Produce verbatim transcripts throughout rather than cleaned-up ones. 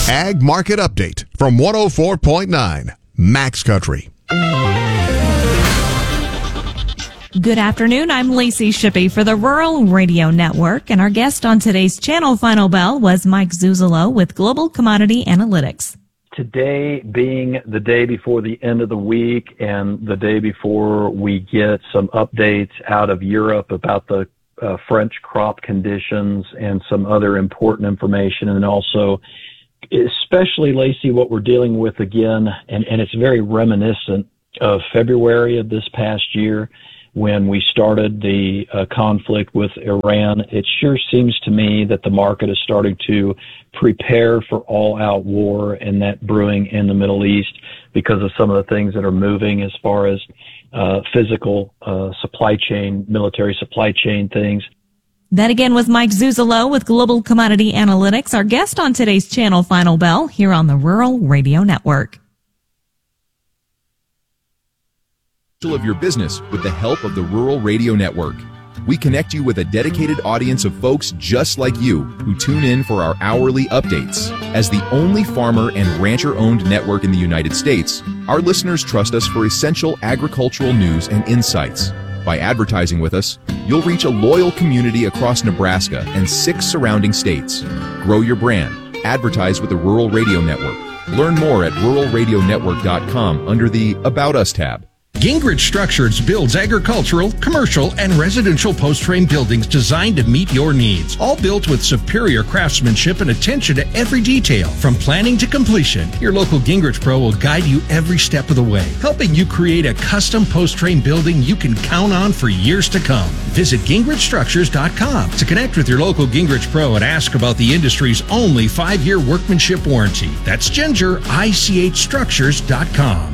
Ag Market Update from one oh four point nine Max Country. Good afternoon. I'm Lacey Shippey for the Rural Radio Network, and our guest on today's Channel Final Bell was Mike Zuzolo with Global Commodity Analytics. Today being the day before the end of the week and the day before we get some updates out of Europe about the uh, French crop conditions and some other important information, and also especially, Lacey, what we're dealing with again, and, and it's very reminiscent of February of this past year, when we started the uh, conflict with Iran. It sure seems to me that the market is starting to prepare for all-out war and that brewing in the Middle East because of some of the things that are moving as far as uh, physical uh, supply chain, military supply chain things. That again was Mike Zuzolo with Global Commodity Analytics, our guest on today's Channel Final Bell here on the Rural Radio Network. Of your business with the help of the Rural Radio Network. We connect you with a dedicated audience of folks just like you who tune in for our hourly updates. As the only farmer and rancher-owned network in the United States, our listeners trust us for essential agricultural news and insights. By advertising with us, you'll reach a loyal community across Nebraska and six surrounding states. Grow your brand. Advertise with the Rural Radio Network. Learn more at rural radio network dot com under the About Us tab. Gingrich Structures builds agricultural, commercial, and residential post-frame buildings designed to meet your needs. All built with superior craftsmanship and attention to every detail. From planning to completion, your local Gingrich Pro will guide you every step of the way, helping you create a custom post-frame building you can count on for years to come. Visit gingrich structures dot com to connect with your local Gingrich Pro and ask about the industry's only five-year workmanship warranty. That's ginger I C H structures dot com.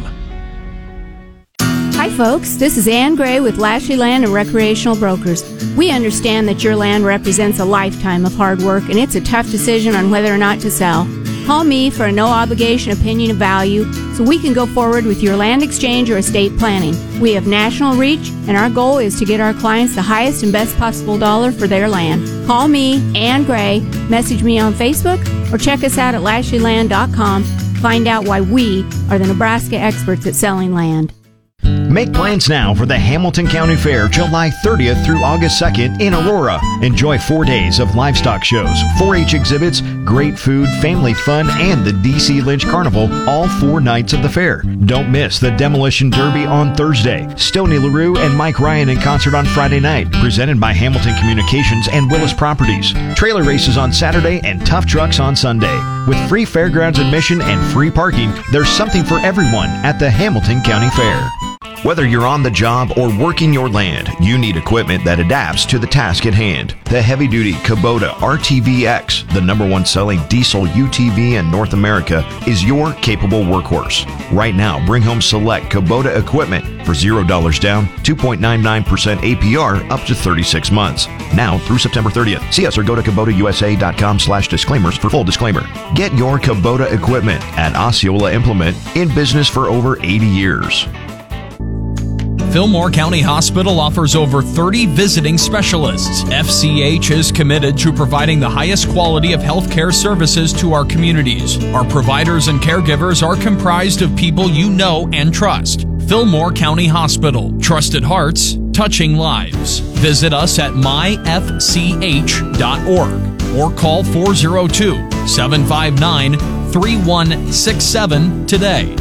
Hi folks, this is Ann Gray with Lashley Land and Recreational Brokers. We understand that your land represents a lifetime of hard work and it's a tough decision on whether or not to sell. Call me for a no-obligation opinion of value so we can go forward with your land exchange or estate planning. We have national reach and our goal is to get our clients the highest and best possible dollar for their land. Call me, Ann Gray, message me on Facebook, or check us out at lashley land dot com. Find out why we are the Nebraska experts at selling land. Make plans now for the Hamilton County Fair, July thirtieth through August second in Aurora. Enjoy four days of livestock shows, four H exhibits, great food, family fun, and the D C Lynch Carnival all four nights of the fair. Don't miss the Demolition Derby on Thursday, Stoney LaRue and Mike Ryan in concert on Friday night, presented by Hamilton Communications and Willis Properties. Trailer races on Saturday and Tough Trucks on Sunday. With free fairgrounds admission and free parking, there's something for everyone at the Hamilton County Fair. Whether you're on the job or working your land, you need equipment that adapts to the task at hand. The heavy-duty Kubota R T V X, the number one selling diesel U T V in North America, is your capable workhorse. Right now, bring home select Kubota equipment for zero dollars down, two point nine nine percent A P R up to thirty-six months. Now through September thirtieth. See us or go to kubota u s a dot com slash disclaimers for full disclaimer. Get your Kubota equipment at Osceola Implement, in business for over eighty years. Fillmore County Hospital offers over thirty visiting specialists. F C H is committed to providing the highest quality of healthcare services to our communities. Our providers and caregivers are comprised of people you know and trust. Fillmore County Hospital. Trusted hearts, touching lives. Visit us at my f c h dot org or call four oh two, seven five nine, three one six seven today.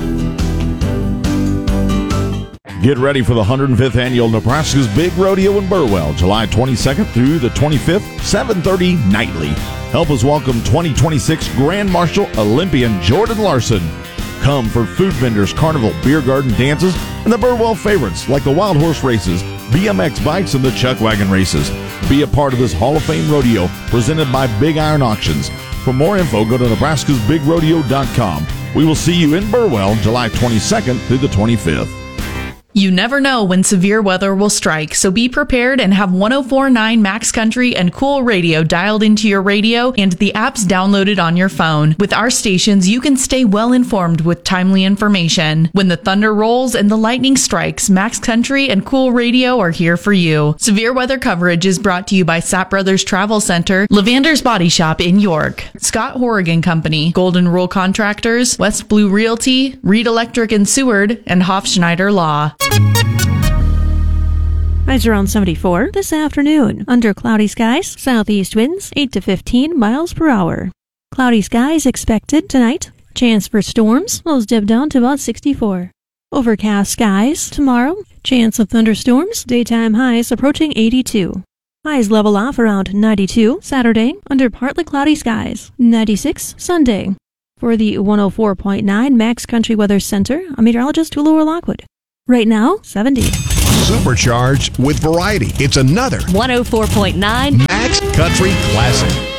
Get ready for the one hundred fifth Annual Nebraska's Big Rodeo in Burwell, July twenty-second through the twenty-fifth, seven thirty nightly. Help us welcome twenty twenty-six Grand Marshal Olympian Jordan Larson. Come for food vendors, carnival, beer garden dances, and the Burwell favorites like the Wild Horse races, B M X bikes, and the Chuck Wagon races. Be a part of this Hall of Fame rodeo presented by Big Iron Auctions. For more info, go to nebraskas big rodeo dot com. We will see you in Burwell, July twenty-second through the twenty-fifth. You never know when severe weather will strike, so be prepared and have one oh four point nine Max Country and Cool Radio dialed into your radio and the apps downloaded on your phone. With our stations, you can stay well informed with timely information. When the thunder rolls and the lightning strikes, Max Country and Cool Radio are here for you. Severe weather coverage is brought to you by Sapp Brothers Travel Center, Lavander's Body Shop in York, Scott Horrigan Company, Golden Rule Contractors, West Blue Realty, Reed Electric and Seward, and Hofschneider Law. Highs around seventy-four this afternoon. Under cloudy skies, southeast winds eight to fifteen miles per hour. Cloudy skies expected tonight. Chance for storms, lows dip down to about sixty-four. Overcast skies tomorrow. Chance of thunderstorms, daytime highs approaching eighty-two. Highs level off around ninety-two Saturday, under partly cloudy skies. ninety-six Sunday. For the one oh four point nine Max Country Weather Center, I'm meteorologist Laura Lockwood. Right now, seventy. Supercharged with variety. It's another one oh four point nine Max Country Classic.